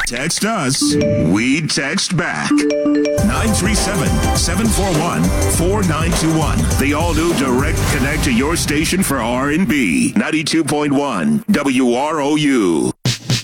Text us. We text back. 937-741-4921. The all-new Direct Connect to your station for R&B. 92.1 WROU.